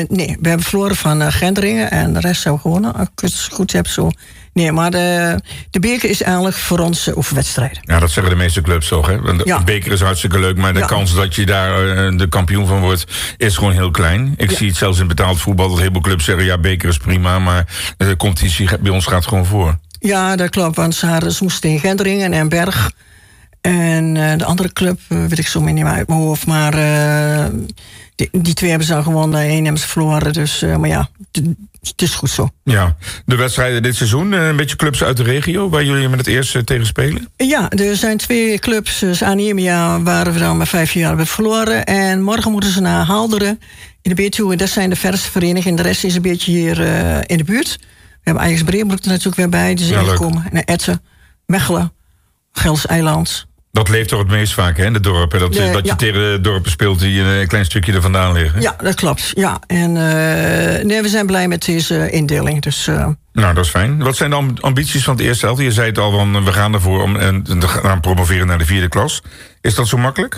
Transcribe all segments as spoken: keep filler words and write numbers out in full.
nee, we hebben verloren van uh, Gendringen en de rest zou gewonnen. Als ik het goed heb zo. Nee, maar de, de beker is eigenlijk voor ons uh, oefenwedstrijden. Ja, dat zeggen de meeste clubs toch, hè? De ja. beker is hartstikke leuk, maar de ja. kans dat je daar uh, de kampioen van wordt, is gewoon heel klein. Ik ja. zie het zelfs in betaald voetbal, dat heel veel clubs zeggen, ja, beker is prima, maar de competitie bij ons gaat gewoon voor. Ja, dat klopt, want ze, hadden, ze moesten tegen Gendringen en Berg. En uh, de andere club, uh, weet ik zo niet meer uit mijn hoofd, maar uh, die, die twee hebben ze al gewonnen, één hebben ze verloren, dus, uh, maar ja, het is goed zo. Ja, de wedstrijden dit seizoen, een beetje clubs uit de regio waar jullie met het eerst tegen spelen? Ja, er zijn twee clubs. Dus Anemia waren we dan maar vijf jaar hebben verloren. En morgen moeten ze naar Halderen in de B twee. En dat zijn de verste verenigingen. De rest is een beetje hier uh, in de buurt. We hebben Ajax Breerbroek er natuurlijk weer bij. Die zijn ja, gekomen. En Etten, Mechelen, Gels Eiland. Dat leeft toch het meest vaak, hè, in de dorpen? Dat, de, dat je ja. tegen de dorpen speelt die een klein stukje er vandaan liggen. Ja, dat klopt. Ja. En uh, nee, we zijn blij met deze indeling. Dus, uh... Nou, dat is fijn. Wat zijn de ambities van het eerste helft? Je zei het al, van, we gaan ervoor om en, te gaan promoveren naar de vierde klas. Is dat zo makkelijk?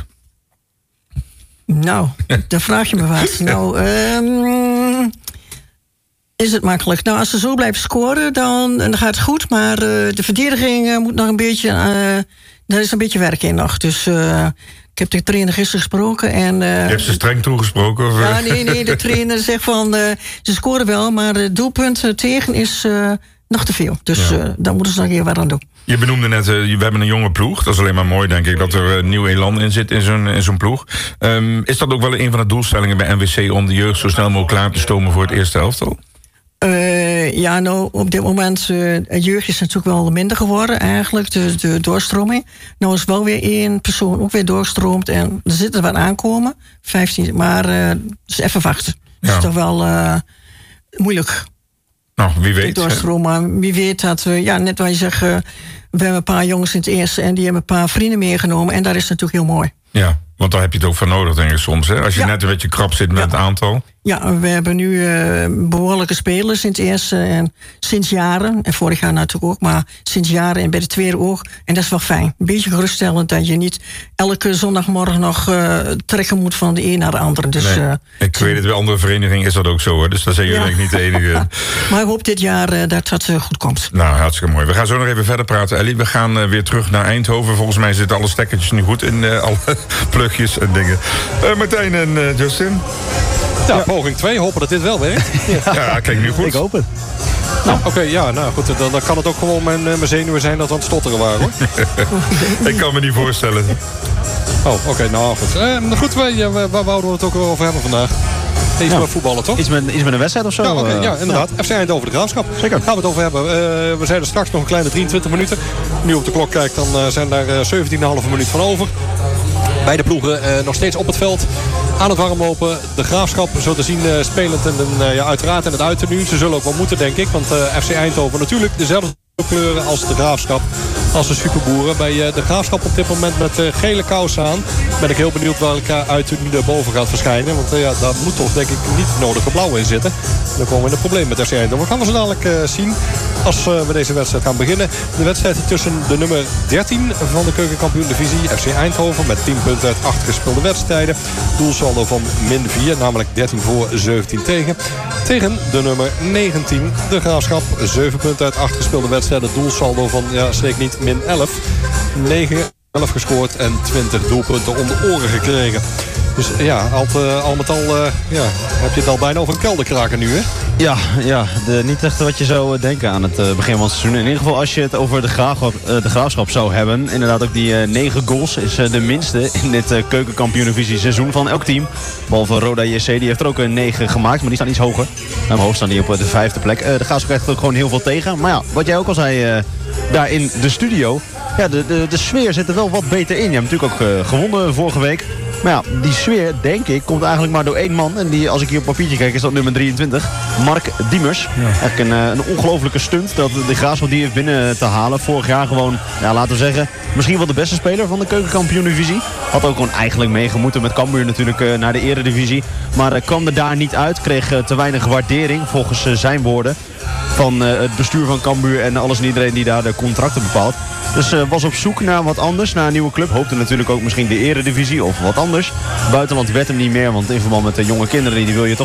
Nou, daar vraag je me wat. Nou, um, is het makkelijk? Nou, als ze zo blijven scoren, dan, dan gaat het goed. Maar uh, de verdediging uh, moet nog een beetje... Uh, Daar is een beetje werk in nog. Dus uh, ik heb de trainer gisteren gesproken. En, uh, je hebt ze streng toegesproken? Of? Ja, nee, nee. De trainer zegt van... Uh, ze scoren wel, maar het doelpunt tegen is uh, nog te veel. Dus ja. uh, daar moeten ze nog even wat aan doen. Je benoemde net, uh, we hebben een jonge ploeg. Dat is alleen maar mooi, denk ik, dat er uh, nieuw elan in zit in zo'n, in zo'n ploeg. Um, is dat ook wel een van de doelstellingen bij N W C... om de jeugd zo snel mogelijk klaar te stomen voor het eerste elftal? Uh, ja, nou, op dit moment, uh, het jeugd is natuurlijk wel minder geworden eigenlijk, de, de doorstroming. Nou is wel weer één persoon ook weer doorgestroomd en er zit er wat aankomen, vijftien, maar uh, dus even wachten. Dat ja. is toch wel uh, moeilijk. Nou, wie weet. Doorstromen, wie weet dat we, ja, net wat je zegt, uh, we hebben een paar jongens in het eerste en die hebben een paar vrienden meegenomen en dat is natuurlijk heel mooi. Ja, want daar heb je het ook voor nodig, denk ik soms, hè? Als je ja. net een beetje krap zit met ja. het aantal. Ja, we hebben nu uh, behoorlijke spelers in het eerste en sinds jaren. En vorig jaar natuurlijk ook, maar sinds jaren en bij de tweede ook. En dat is wel fijn. Een beetje geruststellend dat je niet elke zondagmorgen nog uh, trekken moet van de een naar de andere. Dus, nee, uh, ik weet het, bij andere verenigingen is dat ook zo, hoor. Dus daar zijn jullie ja. niet de enige. Maar ik hoop dit jaar uh, dat dat uh, goed komt. Nou, hartstikke mooi. We gaan zo nog even verder praten, Ellie. We gaan uh, weer terug naar Eindhoven. Volgens mij zitten alle stekkertjes nu goed in uh, alle plugjes en dingen. Uh, Martijn en uh, Justin. Ja, ja, poging twee. Hopen dat dit wel werkt. Ja, ja kijk nu goed. Ik hoop het. Nou, oké, okay, ja, nou goed. Dan, dan kan het ook gewoon mijn, mijn zenuwen zijn dat we aan het stotteren waren, hoor. Ik kan me niet voorstellen. Oh, oké, okay, nou goed. Uh, goed, wij, waar, waar wouden we het ook over hebben vandaag? Iets ja. met voetballen, toch? Iets met, iets met een wedstrijd of zo? Ja, okay, ja inderdaad. Ja. F C Eindhoven de Graafschap. Zeker. Gaan we het over hebben. Uh, we zijn er straks nog een kleine drieëntwintig minuten. Nu op de klok kijkt, dan uh, zijn daar uh, zeventien komma vijf minuut van over. Beide ploegen uh, nog steeds op het veld. Aan het warmlopen. De Graafschap zo te zien uh, spelend. En uh, ja, uiteraard in het uiternu. Ze zullen ook wel moeten, denk ik. Want uh, F C Eindhoven natuurlijk dezelfde kleuren als de Graafschap. Als de Superboeren. Bij uh, de Graafschap op dit moment met uh, gele kousen aan. Ben ik heel benieuwd welke uiternu daarboven gaat verschijnen. Want uh, ja, daar moet toch denk ik niet nodige blauw in zitten. Dan komen we in een probleem met F C Eindhoven. We gaan we zo dadelijk uh, zien als uh, we deze wedstrijd gaan beginnen. De wedstrijd tussen de nummer dertien van de keukenkampioen-divisie. F C Eindhoven met tien punten uit acht gespeelde wedstrijden. Doelsaldo van min vier, namelijk dertien voor, zeventien tegen. Tegen de nummer negentien, de Graafschap. zeven punten uit acht gespeelde wedstrijden. Doelsaldo van, ja, schrik niet, min elf. negen, elf gescoord en twintig doelpunten om de oren gekregen. Dus ja, al, te, al met al uh, ja, heb je het al bijna over een kelderkraker nu, hè? Ja, ja de, niet echt wat je zou denken aan het uh, begin van het seizoen. In ieder geval als je het over de graafschap, uh, de graafschap zou hebben. Inderdaad ook die uh, negen goals is uh, de minste in dit uh, keukenkampioen-divisie seizoen van elk team. Behalve Roda J C, die heeft er ook een negen gemaakt, maar die staan iets hoger. Nou, hoog staan die op uh, de vijfde plek. Uh, de graafschap krijgt ook gewoon heel veel tegen. Maar ja, wat jij ook al zei uh, daar in de studio. Ja, de, de, de sfeer zit er wel wat beter in. Je hebt natuurlijk ook uh, gewonnen vorige week. Maar ja, die sfeer, denk ik, komt eigenlijk maar door één man. En die, als ik hier op papiertje kijk, is dat nummer drieëntwintig. Mark Diemers. Ja. Eigenlijk een, een ongelofelijke stunt dat de Graafschap die heeft binnen te halen. Vorig jaar gewoon, ja, laten we zeggen, misschien wel de beste speler van de keukenkampioen-divisie. Had ook gewoon eigenlijk meegemoeten met Cambuur natuurlijk uh, naar de eredivisie. Maar uh, kwam er daar niet uit. Kreeg uh, te weinig waardering, volgens uh, zijn woorden. Van uh, het bestuur van Cambuur en alles en iedereen die daar de contracten bepaalt. Dus uh, was op zoek naar wat anders, naar een nieuwe club. Hoopte natuurlijk ook misschien de eredivisie of wat anders. Buitenland werd hem niet meer, want in verband met de jonge kinderen die wil je toch